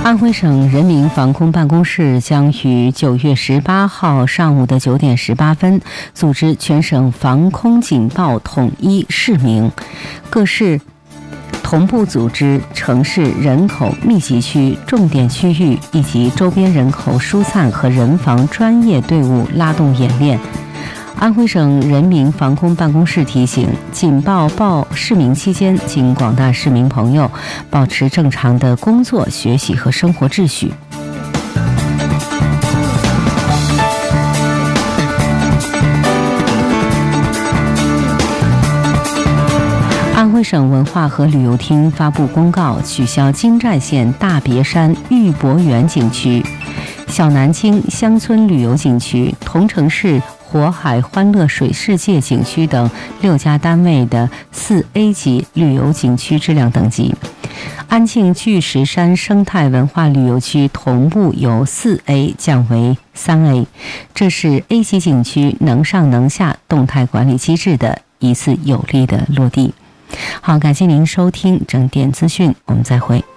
安徽省人民防空办公室将于9月18号上午的9点18分组织全省防空警报统一示明，各市同步组织城市人口密集区、重点区域以及周边人口疏散和人防专业队伍拉动演练。安徽省人民防空办公室提醒，警报报示明期间，请广大市民朋友保持正常的工作、学习和生活秩序。安徽省文化和旅游厅发布公告，取消金寨县大别山玉博园景区、小南京乡村旅游景区、桐城市火海欢乐水世界景区等6家单位的4A 级旅游景区质量等级。安庆巨石山生态文化旅游区同步由4A 降为3A， 这是 A 级景区能上能下动态管理机制的一次有力的落地。好，感谢您收听整点资讯，我们再会。